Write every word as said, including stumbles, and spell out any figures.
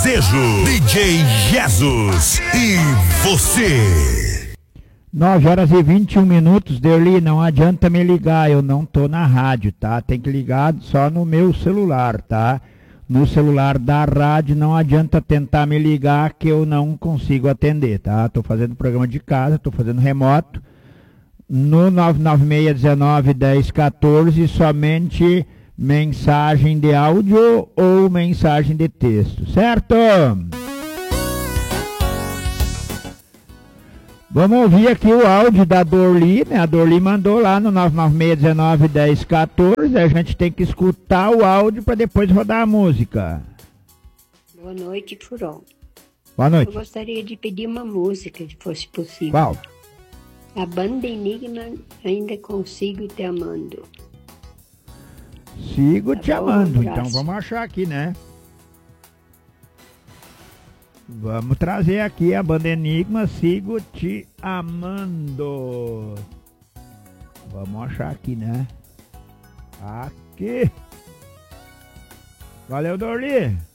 Desejo, D J Jesus e você. nove horas e vinte e um minutos, Derli, não adianta me ligar, eu não tô na rádio, tá? Tem que ligar só no meu celular, tá? No celular da rádio não adianta tentar me ligar que eu não consigo atender, tá? Tô fazendo programa de casa, tô fazendo remoto. No nove nove seis um nove, um zero um quatro, somente mensagem de áudio ou mensagem de texto, certo? Vamos ouvir aqui o áudio da Dorli, né? A Dorli mandou lá no nove nove seis um nove, um zero um quatro, a gente tem que escutar o áudio para depois rodar a música. Boa noite, Furão. Boa noite. Eu gostaria de pedir uma música, se fosse possível. Qual? A banda Enigma, Ainda Consigo Te Amando. Sigo Tá te bom, amando, um então abraço. vamos achar aqui, né? Vamos trazer aqui a banda Enigma, Sigo Te Amando. Vamos achar aqui, né? Aqui. Valeu, Dorli.